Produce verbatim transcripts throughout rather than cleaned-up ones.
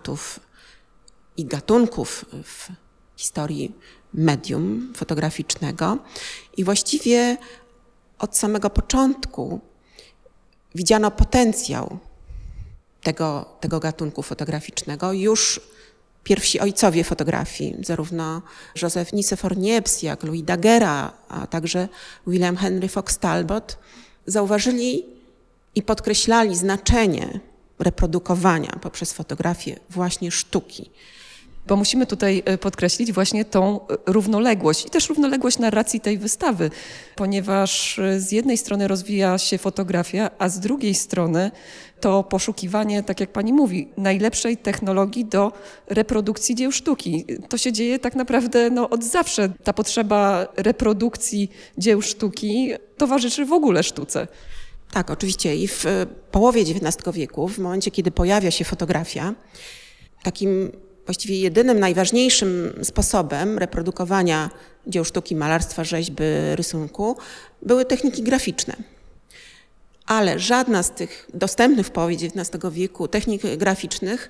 tematów i gatunków w historii medium fotograficznego i właściwie od samego początku widziano potencjał tego, tego gatunku fotograficznego. Już pierwsi ojcowie fotografii, zarówno Joseph Nicéphore-Niepce, jak Louis Daguerre, a także William Henry Fox Talbot, zauważyli i podkreślali znaczenie reprodukowania poprzez fotografię właśnie sztuki. Bo musimy tutaj podkreślić właśnie tą równoległość i też równoległość narracji tej wystawy, ponieważ z jednej strony rozwija się fotografia, a z drugiej strony to poszukiwanie, tak jak pani mówi, najlepszej technologii do reprodukcji dzieł sztuki. To się dzieje tak naprawdę no, od zawsze. Ta potrzeba reprodukcji dzieł sztuki towarzyszy w ogóle sztuce. Tak, oczywiście. I w połowie dziewiętnastego wieku, w momencie, kiedy pojawia się fotografia, takim właściwie jedynym, najważniejszym sposobem reprodukowania dzieł sztuki, malarstwa, rzeźby, rysunku były techniki graficzne. Ale żadna z tych dostępnych w połowie dziewiętnastego wieku technik graficznych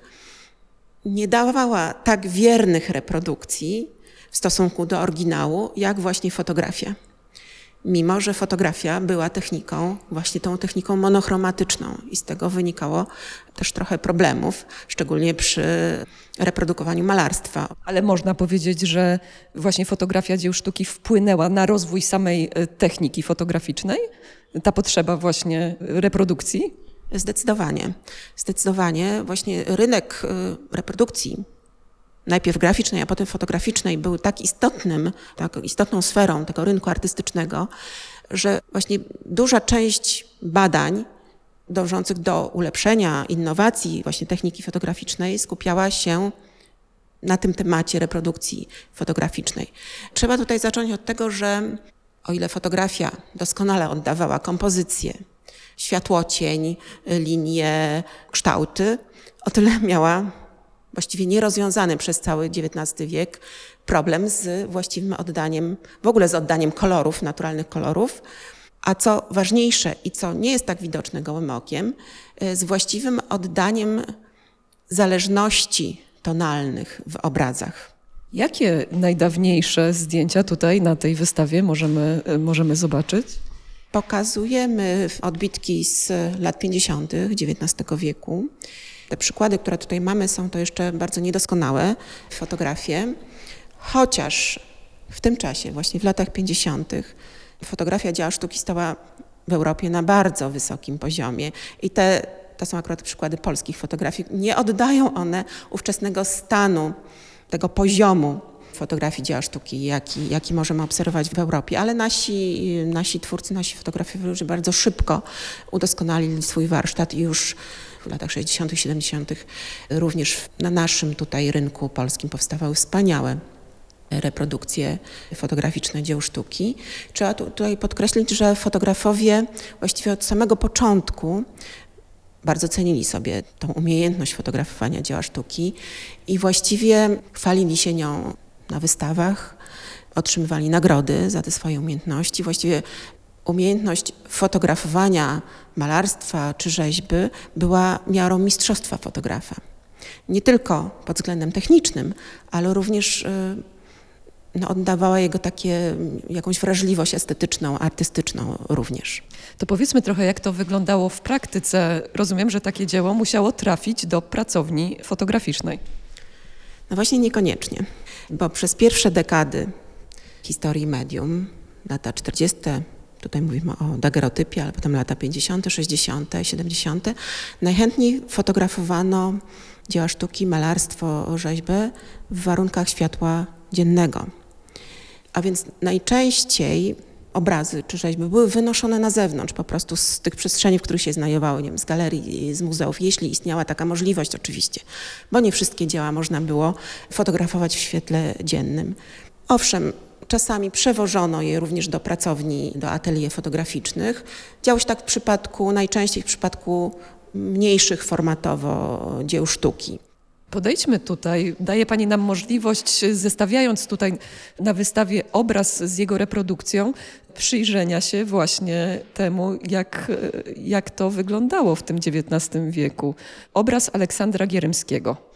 nie dawała tak wiernych reprodukcji w stosunku do oryginału, jak właśnie fotografia. Mimo że fotografia była techniką, właśnie tą techniką monochromatyczną i z tego wynikało też trochę problemów, szczególnie przy reprodukowaniu malarstwa. Ale można powiedzieć, że właśnie fotografia dzieł sztuki wpłynęła na rozwój samej techniki fotograficznej? Ta potrzeba właśnie reprodukcji? Zdecydowanie. Zdecydowanie właśnie rynek reprodukcji, najpierw graficznej, a potem fotograficznej, był tak istotnym, tak istotną sferą tego rynku artystycznego, że właśnie duża część badań dążących do ulepszenia innowacji właśnie techniki fotograficznej skupiała się na tym temacie reprodukcji fotograficznej. Trzeba tutaj zacząć od tego, że o ile fotografia doskonale oddawała kompozycję, światłocień, linie, kształty, o tyle miała właściwie nierozwiązany przez cały dziewiętnasty wiek problem z właściwym oddaniem, w ogóle z oddaniem kolorów, naturalnych kolorów, a co ważniejsze i co nie jest tak widoczne gołym okiem, z właściwym oddaniem zależności tonalnych w obrazach. Jakie najdawniejsze zdjęcia tutaj na tej wystawie możemy, możemy zobaczyć? Pokazujemy odbitki z lat pięćdziesiątych dziewiętnastego wieku. Te przykłady, które tutaj mamy, są to jeszcze bardzo niedoskonałe fotografie, chociaż w tym czasie, właśnie w latach pięćdziesiątych, fotografia dzieła sztuki stała w Europie na bardzo wysokim poziomie i te, to są akurat przykłady polskich fotografii, nie oddają one ówczesnego stanu, tego poziomu fotografii dzieła sztuki, jaki, jaki możemy obserwować w Europie, ale nasi, nasi twórcy, nasi fotografowie bardzo szybko udoskonalili swój warsztat i już w latach sześćdziesiątych, siedemdziesiątych również na naszym tutaj rynku polskim powstawały wspaniałe reprodukcje fotograficzne dzieł sztuki. Trzeba tu, tutaj podkreślić, że fotografowie właściwie od samego początku bardzo cenili sobie tą umiejętność fotografowania dzieła sztuki i właściwie chwalili się nią na wystawach, otrzymywali nagrody za te swoje umiejętności. Właściwie umiejętność fotografowania malarstwa czy rzeźby była miarą mistrzostwa fotografa. Nie tylko pod względem technicznym, ale również no, oddawała jego takie, jakąś wrażliwość estetyczną, artystyczną również. To powiedzmy trochę, jak to wyglądało w praktyce. Rozumiem, że takie dzieło musiało trafić do pracowni fotograficznej. No właśnie niekoniecznie, bo przez pierwsze dekady historii medium, lata czterdzieste, tutaj mówimy o dagerotypie, ale potem lata pięćdziesiąte, sześćdziesiąte, siedemdziesiąte, najchętniej fotografowano dzieła sztuki, malarstwo, rzeźbę w warunkach światła dziennego. A więc najczęściej obrazy czy rzeźby były wynoszone na zewnątrz, po prostu z tych przestrzeni, w których się znajdowały, nie wiem, z galerii, z muzeów, jeśli istniała taka możliwość oczywiście, bo nie wszystkie dzieła można było fotografować w świetle dziennym. Owszem, czasami przewożono je również do pracowni, do atelier fotograficznych. Działo się tak w przypadku, najczęściej w przypadku mniejszych formatowo dzieł sztuki. Podejdźmy tutaj, daje Pani nam możliwość, zestawiając tutaj na wystawie obraz z jego reprodukcją, przyjrzenia się właśnie temu, jak, jak to wyglądało w tym dziewiętnastym wieku. Obraz Aleksandra Gierymskiego.